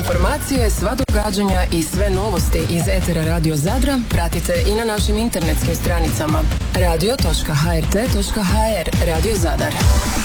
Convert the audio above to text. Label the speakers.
Speaker 1: informacije, sva događanja i sve novosti iz etera Radio Zadra pratite i na našim internetskim stranicama radio.hrt.hr. Radio Zadar.